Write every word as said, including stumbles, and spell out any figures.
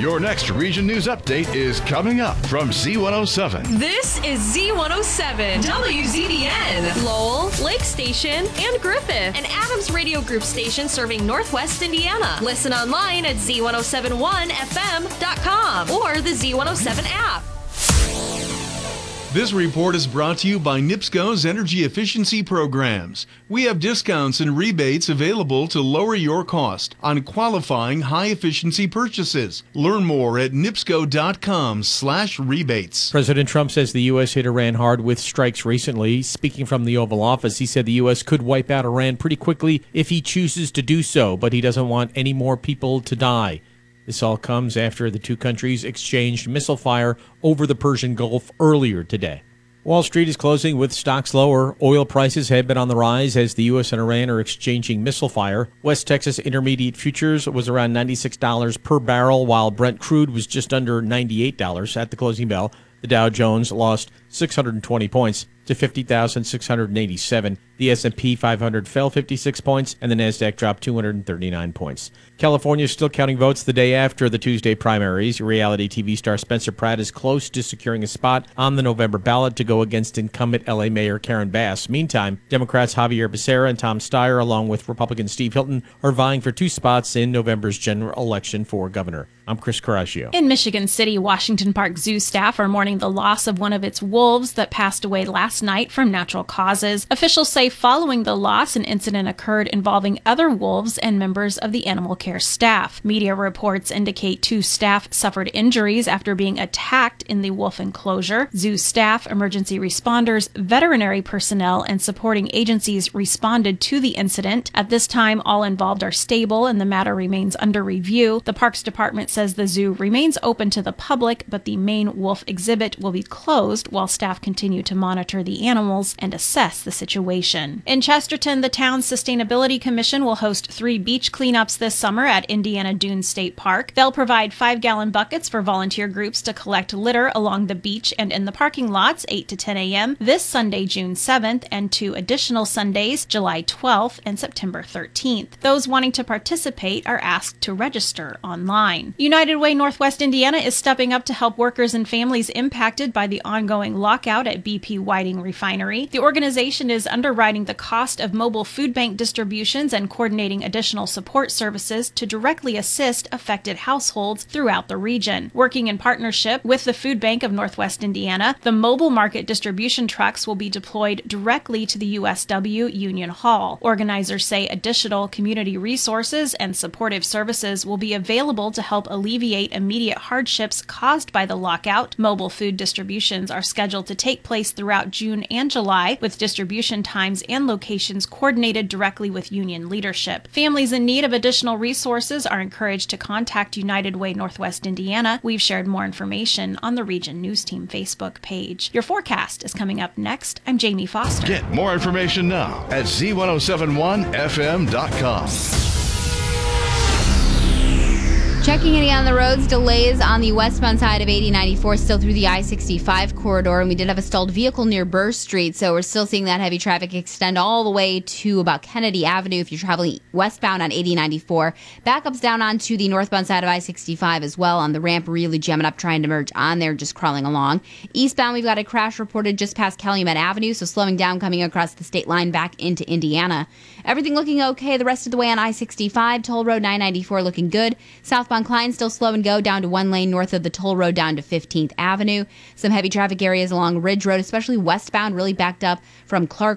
Your next Region News Update is coming up from Z one oh seven. This is Z one oh seven, W Z D N, Lowell, Lake Station, and Griffith, an Adams Radio Group station serving Northwest Indiana. Listen online at Z one oh seven one F M dot com or the Z one oh seven app. This report is brought to you by NIPSCO's Energy Efficiency Programs. We have discounts and rebates available to lower your cost on qualifying high-efficiency purchases. Learn more at nipsco.com slash rebates. President Trump says the U S hit Iran hard with strikes recently. Speaking from the Oval Office, he said the U S could wipe out Iran pretty quickly if he chooses to do so, but he doesn't want any more people to die. This all comes after the two countries exchanged missile fire over the Persian Gulf earlier today. Wall Street is closing with stocks lower. Oil prices have been on the rise as the U S and Iran are exchanging missile fire. West Texas Intermediate Futures was around ninety-six dollars per barrel, while Brent crude was just under ninety-eight dollars at the closing bell. The Dow Jones lost six hundred twenty points to fifty thousand six hundred eighty-seven. The S and P five hundred fell fifty-six points, and the Nasdaq dropped two hundred thirty-nine points. California is still counting votes the day after the Tuesday primaries. Reality T V star Spencer Pratt is close to securing a spot on the November ballot to go against incumbent L A Mayor Karen Bass. Meantime, Democrats Javier Becerra and Tom Steyer, along with Republican Steve Hilton, are vying for two spots in November's general election for governor. I'm Chris Caraccio. In Michigan City, Washington Park Zoo staff are mourning the loss of one of its wolves that passed away last night from natural causes. Officials say following the loss, an incident occurred involving other wolves and members of the animal care staff. Media reports indicate two staff suffered injuries after being attacked in the wolf enclosure. Zoo staff, emergency responders, veterinary personnel, and supporting agencies responded to the incident. At this time, all involved are stable and the matter remains under review. The Parks Department says the zoo remains open to the public, but the main wolf exhibit will be closed while staff continue to monitor the animals and assess the situation. In Chesterton, the town's Sustainability Commission will host three beach cleanups this summer at Indiana Dunes State Park. They'll provide five-gallon buckets for volunteer groups to collect litter along the beach and in the parking lots, eight to ten a.m. this Sunday, June seventh, and two additional Sundays, July twelfth and September thirteenth. Those wanting to participate are asked to register online. United Way Northwest Indiana is stepping up to help workers and families impacted by the ongoing lockout at B P Whiting Refinery. The organization is underwriting the cost of mobile food bank distributions and coordinating additional support services to directly assist affected households throughout the region. Working in partnership with the Food Bank of Northwest Indiana, the mobile market distribution trucks will be deployed directly to the U S W Union Hall. Organizers say additional community resources and supportive services will be available to help alleviate immediate hardships caused by the lockout. Mobile food distributions are scheduled to take place throughout June and July, with distribution times and locations coordinated directly with union leadership. Families in need of additional resources are encouraged to contact United Way Northwest Indiana. We've shared more information on the Region News Team Facebook page. Your forecast is coming up next. I'm Jamie Foster. Get more information now at Z ten seventy-one F M dot com. Checking in on the roads, delays on the westbound side of eighty ninety-four still through the I sixty-five corridor, and we did have a stalled vehicle near Burr Street, so we're still seeing that heavy traffic extend all the way to about Kennedy Avenue if you're traveling westbound on eighty ninety-four. Backups down onto the northbound side of I sixty-five as well on the ramp, really jamming up, trying to merge on there, just crawling along. Eastbound, we've got a crash reported just past Calumet Avenue, so slowing down coming across the state line back into Indiana. Everything looking okay the rest of the way on I sixty-five. Toll Road nine ninety-four looking good. Southbound Klein still slow and go down to one lane north of the toll road down to fifteenth Avenue. Some heavy traffic areas along Ridge Road, especially westbound, really backed up from Clark